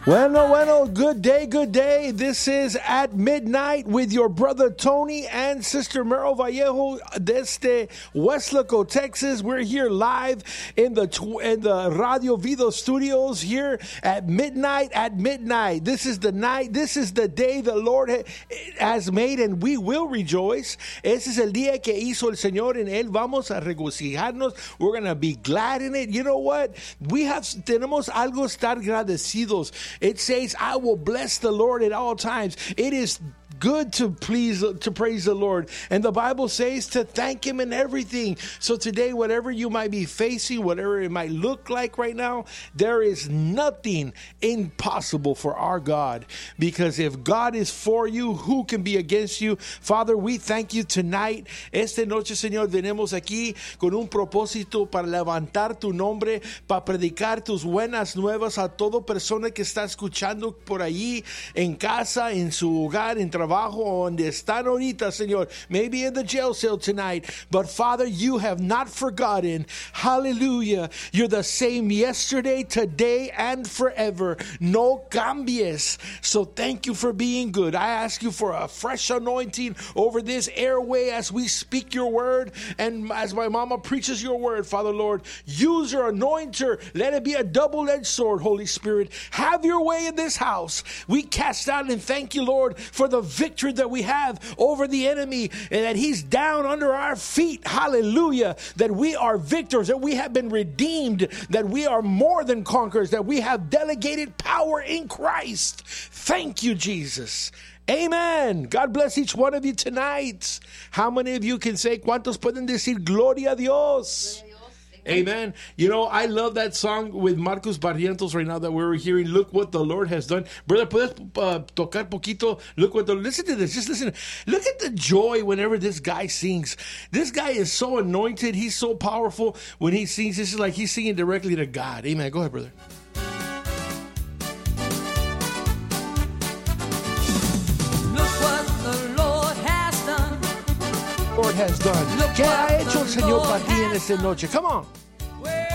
Bueno, good day. This is At Midnight with your brother Tony and Sister Merle Vallejo desde Westlaco, Texas. We're here live in the Radio Vido studios here at midnight. This is the night, this is the day the Lord has made, and we will rejoice. Ese es el día que hizo el Señor, en él vamos a regocijarnos. We're going to be glad in it. You know what? Tenemos algo estar agradecidos. It says, I will bless the Lord at all times. It is good to praise the Lord. And the Bible says to thank him in everything. So today, whatever you might be facing, whatever it might look like right now, there is nothing impossible for our God. Because if God is for you, who can be against you? Father, we thank you tonight. Esta noche, Señor, venimos aquí con un propósito para levantar tu nombre, para predicar tus buenas nuevas a toda persona que está escuchando por allí, en casa, en su hogar, en trabajo, donde están ahorita, Señor. Maybe in the jail cell tonight. But Father, you have not forgotten. Hallelujah. You're the same yesterday, today, and forever. No cambies. So thank you for being good. I ask you for a fresh anointing over this airway as we speak your word and as my mama preaches your word, Father Lord. Use your anointer. Let it be a double-edged sword, Holy Spirit. Have your way in this house. We cast out and thank you, Lord, for the victory that we have over the enemy and that he's down under our feet. Hallelujah. That we are victors, that we have been redeemed, that we are more than conquerors, that we have delegated power in Christ. Thank you, Jesus. Amen. God bless each one of you tonight. How many of you can say, ¿cuántos pueden decir gloria a Dios? Amen. You know, I love that song with Marcos Barrientos right now that we're hearing. Look what the Lord has done. Brother, puedes tocar poquito? Listen to this. Just listen. Look at the joy whenever this guy sings. This guy is so anointed. He's so powerful when he sings. This is like he's singing directly to God. Amen. Go ahead, brother. Lord has done. ¿Qué ha hecho el Señor para ti en esta noche? Come on.